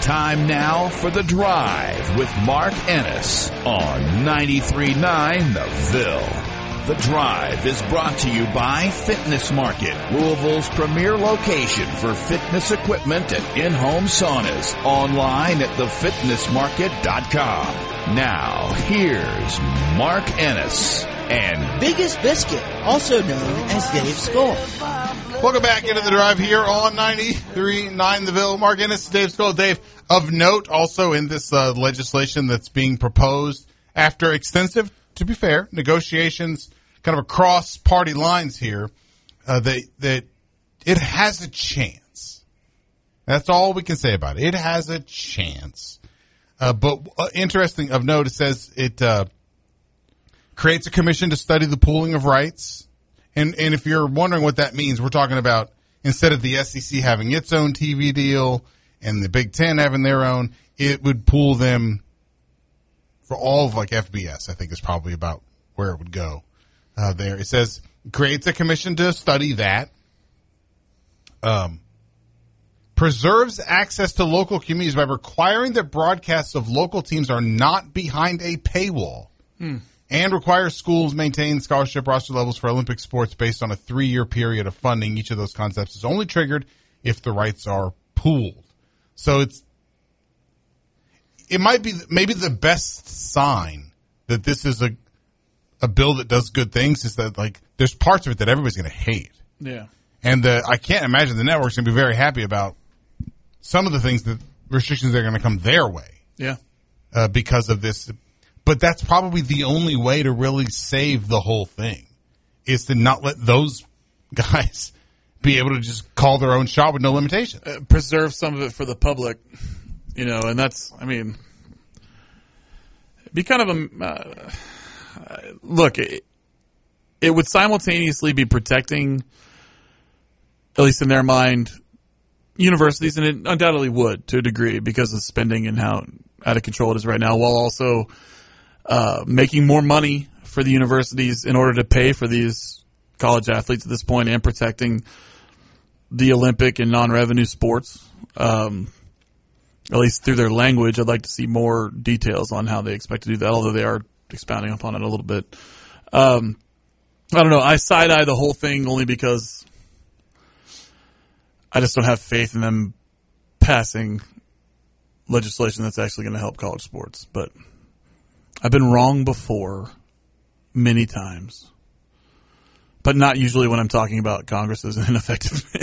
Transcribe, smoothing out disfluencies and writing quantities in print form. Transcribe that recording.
Time now for The Drive with Mark Ennis on 93.9 The Ville. The Drive is brought to you by Fitness Market, Louisville's premier location for fitness equipment and in-home saunas. Online at thefitnessmarket.com. Now, here's Mark Ennis and Biggest Biscuit, also known as Dave Skull. Welcome back into The Drive here on 93.9 The Ville. Mark Ennis, Dave Skull. Dave, of note also in this legislation that's being proposed after extensive, to be fair, negotiations kind of across party lines here, that it has a chance. That's all we can say about it. It has a chance. But interesting of note, it says it creates a commission to study the pooling of rights. And if you're wondering what that means, we're talking about instead of the SEC having its own TV deal and the Big Ten having their own, it would pool them for all of like FBS, I think is probably about where it would go there. It says creates a commission to study that. Preserves access to local communities by requiring that broadcasts of local teams are not behind a paywall. And requires schools maintain scholarship roster levels for Olympic sports based on a 3-year period of funding. Each of those concepts is only triggered if the rights are pooled. So it might be maybe the best sign that this is a bill that does good things is that like there's parts of it that everybody's going to hate. Yeah. And I can't imagine the network's going to be very happy about some of the things that restrictions that are going to come their way. Yeah. Because of this. But that's probably the only way to really save the whole thing is to not let those guys be able to just call their own shot with no limitation. Preserve some of it for the public, and that's, it'd be kind of look, it would simultaneously be protecting, at least in their mind, universities, and it undoubtedly would to a degree because of spending and how out of control it is right now, while also making more money for the universities in order to pay for these college athletes at this point and protecting the Olympic and non-revenue sports, at least through their language. I'd like to see more details on how they expect to do that, although they are expounding upon it a little bit. I don't know. I side-eye the whole thing only because I just don't have faith in them passing legislation that's actually going to help college sports. But I've been wrong before many times, but not usually when I'm talking about Congress as an ineffective